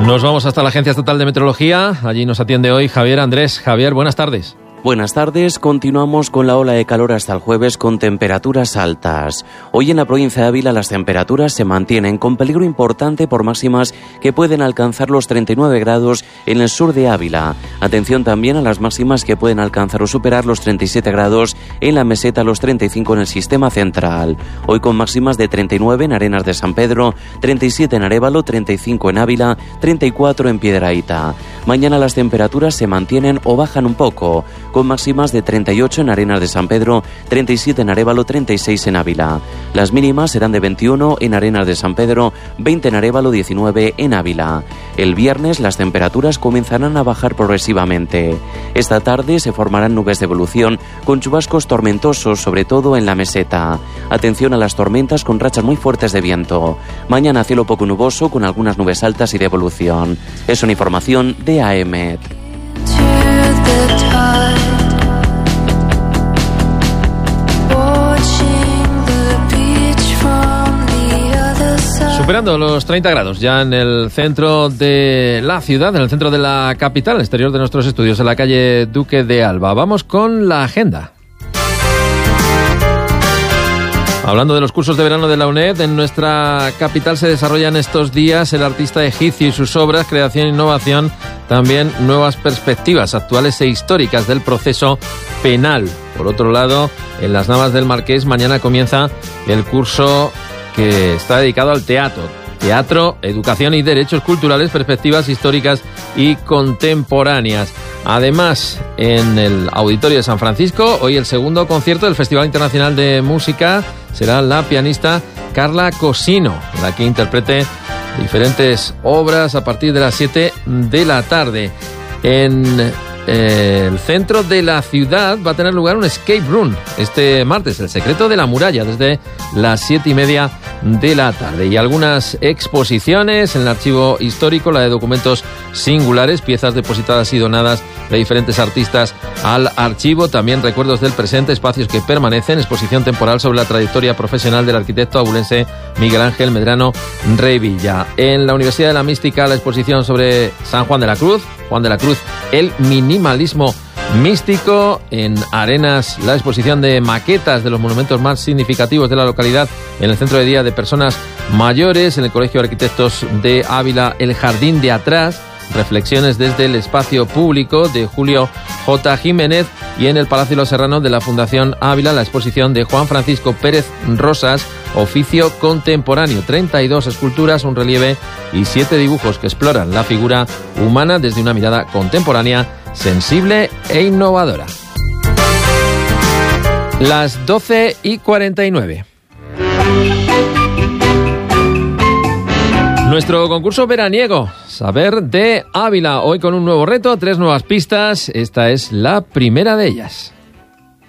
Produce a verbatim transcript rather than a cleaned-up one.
Nos vamos hasta la Agencia Estatal de Meteorología. Allí nos atiende hoy Javier Andrés. Javier, buenas tardes. Buenas tardes, continuamos con la ola de calor hasta el jueves con temperaturas altas. Hoy en la provincia de Ávila las temperaturas se mantienen con peligro importante por máximas que pueden alcanzar los treinta y nueve grados en el sur de Ávila. Atención también a las máximas que pueden alcanzar o superar los treinta y siete grados en la meseta, los treinta y cinco en el sistema central. Hoy con máximas de treinta y nueve en Arenas de San Pedro, treinta y siete en Arévalo, treinta y cinco en Ávila, treinta y cuatro en Piedrahita. Mañana las temperaturas se mantienen o bajan un poco, con máximas de treinta y ocho en Arenas de San Pedro, treinta y siete en Arévalo, treinta y seis en Ávila. Las mínimas serán de veintiuno en Arenas de San Pedro, veinte en Arévalo, diecinueve en Ávila. El viernes las temperaturas comenzarán a bajar progresivamente. Esta tarde se formarán nubes de evolución con chubascos tormentosos, sobre todo en la meseta. Atención a las tormentas con rachas muy fuertes de viento. Mañana cielo poco nuboso con algunas nubes altas y de evolución. Es una información de A E M E T. Superando los treinta grados ya en el centro de la ciudad, en el centro de la capital, al exterior de nuestros estudios, en la calle Duque de Alba. Vamos con la agenda. Hablando de los cursos de verano de la UNED, en nuestra capital se desarrollan estos días El artista egipcio y sus obras, creación e innovación, también nuevas perspectivas actuales e históricas del proceso penal. Por otro lado, en las Navas del Marqués mañana comienza el curso que está dedicado al teatro. Teatro, educación y derechos culturales, perspectivas históricas y contemporáneas. Además, en el Auditorio de San Francisco, hoy el segundo concierto del Festival Internacional de Música será la pianista Carla Cosino, la que interprete diferentes obras a partir de las siete de la tarde. En eh, el centro de la ciudad va a tener lugar un escape room este martes, El secreto de la muralla, desde las siete y media de la tarde. Y algunas exposiciones en el archivo histórico, la de documentos singulares, piezas depositadas y donadas de diferentes artistas al archivo, también recuerdos del presente, espacios que permanecen, exposición temporal sobre la trayectoria profesional del arquitecto abulense Miguel Ángel Medrano Revilla. En la Universidad de la Mística, la exposición sobre San Juan de la Cruz, Juan de la Cruz, el minimalismo místico. En Arenas, la exposición de maquetas de los monumentos más significativos de la localidad en el Centro de Día de Personas Mayores. En el Colegio de Arquitectos de Ávila, El jardín de atrás, reflexiones desde el espacio público, de Julio J. Jiménez. Y en el Palacio Los Serranos de la Fundación Ávila, la exposición de Juan Francisco Pérez Rosas, Oficio Contemporáneo. treinta y dos esculturas, un relieve y siete dibujos que exploran la figura humana desde una mirada contemporánea, sensible e innovadora. Las doce y cuarenta y nueve. Nuestro concurso veraniego, Saber de Ávila, hoy con un nuevo reto, tres nuevas pistas. Esta es la primera de ellas.